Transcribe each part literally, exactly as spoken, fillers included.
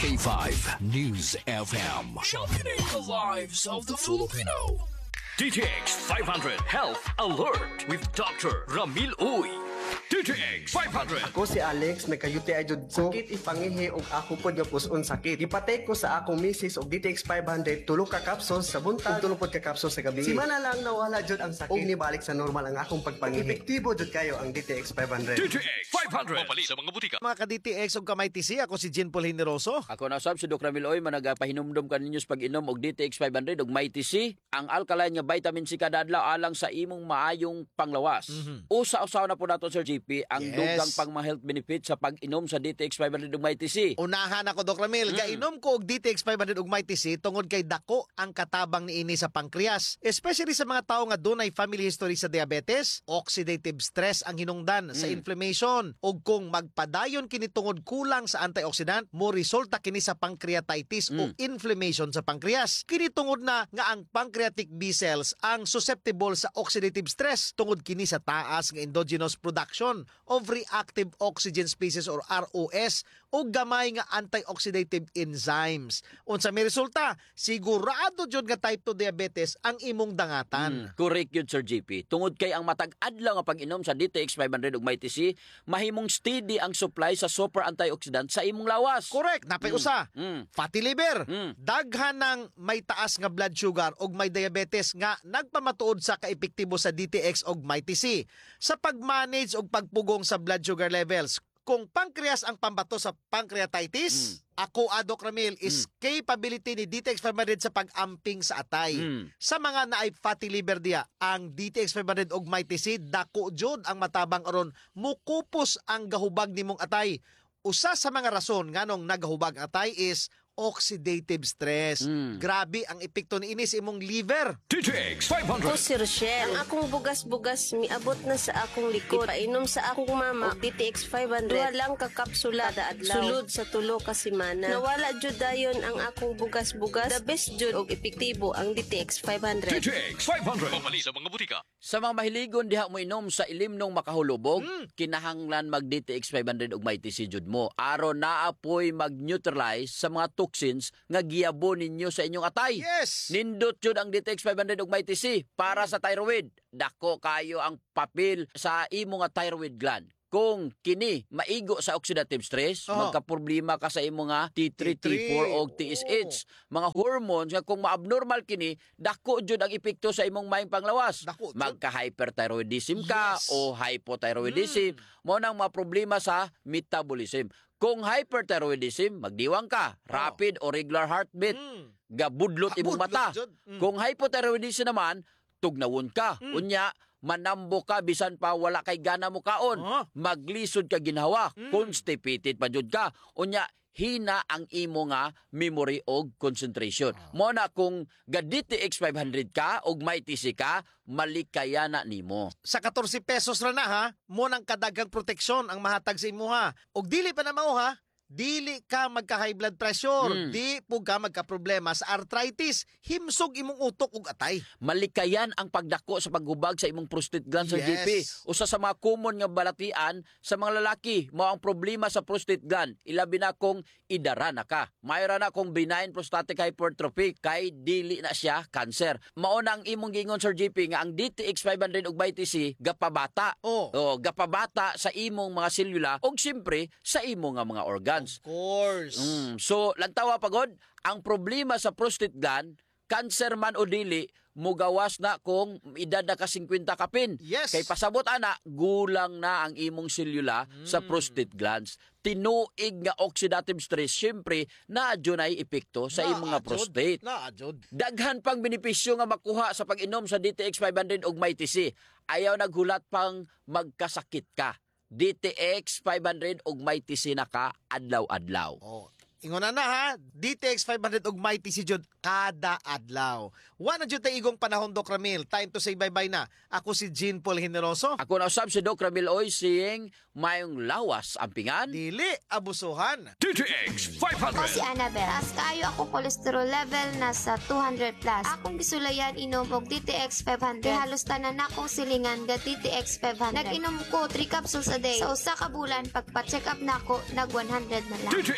K five News F M. Championing the lives of the Filipino. D T X five hundred Health Alert with Doctor Ramil Uy. D T X five hundred. Ako si Alex, may kayuti ay jud ko. Sakit ipangihi og ako pod nga puson sakit. Ipatay ko sa akong misis og D T X five hundred tulo ka capsules sa buntag ug tulo pod ka capsules sa gabi. Si mana lang nawala jud ang sakit. Og nibalik sa normal ang akong pagpangihi. Epektibo jud kayo ang D T X five hundred. D T X five hundred. Mapali sa mga butika. Mga ka-D T X ug kamay T C, ako si Jean Paul Generoso. Ako na sab si Doc Ramil Oy, managapahinumdum kaninyo sa pag-inom og D T X five hundred ug may T C, ang alkaline nga vitamin C kada adlaw alang sa imong maayong panglawas. Mm-hmm. Usa-usaw na po nato Sir G P ang Yes. dugang pang ma-health benefit sa pag-inom sa D T X five hundred ug may T C. Unahan ako, Doc Ramil. Mm. Gainom ko og D T X five hundred ug may T C tungod kay dako ang katabang niini sa pankreas. Especially sa mga tao nga dunay family history sa diabetes, oxidative stress ang hinungdan mm. sa inflammation, ug kung magpadayon kini tungod kulang sa antioxidant, mo resulta kini sa pancreatitis mm. o inflammation sa pankreas. Kini tungod na nga ang pancreatic B cells ang susceptible sa oxidative stress tungod kini sa taas nga endogenous production of reactive oxygen species or R O S o gamay nga antioxidative enzymes. Unsa may resulta, sigurado jud nga type two diabetes ang imong dangatan. Mm, correct yun Sir G P. Tungod kay ang matag adlaw nga pag-inom sa D T X five hundred ug may T C, mahimong steady ang supply sa super antioxidant sa imong lawas. Correct, napay usa. Mm. Mm. Fatty liver, Mm. daghan ng may taas nga blood sugar ug may diabetes nga nagpamatuod sa kaepektibo sa D T X ug may T C sa pag-manage ug pagpugong sa blood sugar levels. Kung pancreas ang pambato sa pancreatitis, mm. ako, Doc Ramil, is mm. capability ni D T X five hundred sa pag-amping sa atay. Mm. Sa mga naay fatty liver diya, ang D T X five hundred ug may T C, dako jud ang matabang aron mukupos ang gahubag nimong atay. Usa sa mga rason nganong nagahubag atay is oxidative stress. Mm. Grabe ang epekto ni inis imong liver. D T X five hundred. Ako si Rochelle. Ang akong bugas-bugas miabot na sa akong likod. Painom sa akong mama og D T X five hundred. Duha lang ka kapsula kada adlaw. Sulod sa tulo ka semana. Nawala jud dayon ang akong bugas-bugas. The best jud og epektibo ang D T X five hundred. D T X five hundred. Mapali sa mga butika. Sa mga mahiligon diha mo inom sa ilim nung makahulubog, mm. kinahanglan mag D T X five hundred ug may T C jud mo aron naapoy mag-neutralize sa mga toxins nga giyabo ninyo sa inyong atay. Yes. Nindot jud ang D T X five hundred ug may T C para sa thyroid. Dako kayo ang papel sa imo nga thyroid gland. Kung kini maigo sa oxidative stress, uh-huh. magkaproblema ka sa imo nga T three, T four o T S H. Oh. Mga hormones nga kung ma-abnormal kini, dako jud ang epekto sa imong maayong panglawas. Dako, magka-hyperthyroidism ka yes. o hypothyroidism, mm. mo nang mga problema sa metabolism. Kung hyperthyroidism, magdiwang ka, rapid oh. o regular heartbeat, mm. gabudlot imong mata. Mm. Kung hypothyroidism naman, tugnawon ka. Mm. Unya, manambo ka bisan pa wala kay gana mo kaon. Uh-huh. Maglisod ka ginhawa, mm. constipated pa jud ka. Unya, hina ang imo nga memory og concentration. Uh-huh. Mo na kung ga D T X five hundred ka og may T C ka, malikaya na nimo. Sa fourteen pesos ra na ha, mo nang kadagang proteksyon ang mahatag sa imo ha. Og dili pa na mao ha, dili ka magka-high blood pressure, mm. di po ka magka-problema sa arthritis, himsog imong utok ug atay. Malikayan ang pagdako sa paghubag sa imong prostate gland sa yes. G P. Usa sa mga common nga balatian sa mga lalaki, mao ang problema sa prostate gland. Ilabi na kung idara na ka. Mayroon na kung benign prostatic hypertrophy kay dili na siya cancer. Mao na ang imong gingon Sir G P nga ang D T X five hundred ug may T C gapabata. Oh. O gapabata sa imong mga selula ug siyempre sa imong nga mga organs. Of course. Mm, so, lantawa pagod, ang problema sa prostate gland, cancer man o dili, mugawas na kung edad na ka fifty kapin. Yes. Kay pasabot ana, gulang na ang imong selula mm. sa prostate glands. Tinuig nga oxidative stress, syempre, naadyo na epekto sa imong nga prostate. Naadjod. Daghan pang benepisyo nga makuha sa pag-inom sa D T X five hundred ug may T C. Ayaw naghulat pang magkasakit ka. D T X five hundred ug may T C na ka adlaw-adlaw. Oh. Ingon na na ha, D T X five hundred ug may T C jud kada adlaw. Wa na jud tay igong panahon, Doc Ramil. Time to say bye-bye na. Ako si Jean Paul Generoso. Ako na usab si Doc Ramil Oy, saying mayong lawas ampingan. Dili abusuhan. D T X five hundred. Ako si Annabel. Taas kaayo ako cholesterol level nasa two hundred plus. Akong gisulayan inom og D T X five hundred. Halos tanan akong silingan ga D T X five hundred. Nag-inom ko three capsules a day. Sa usa ka bulan pagpa-check up nako nag one hundred na lang. D T X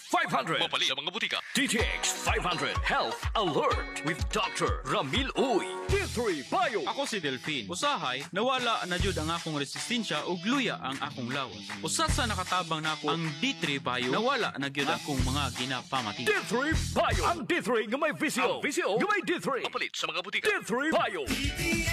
five hundred. Mapali sa mga butika. D T X five hundred Health Alert with Doctor Ramil Uy. D three Bio. Ako si Delphine. Usahay, nawala na jud ang akong resistensya ug luya ang akong lawas. Usa sa nakatabang nako ang D three Bio, nawala na gyud akong mga ginapamati. D three Bio. Ang D three nga may visio. Ang visio nga may D three. Mapalit sa mga butika. D three Bio.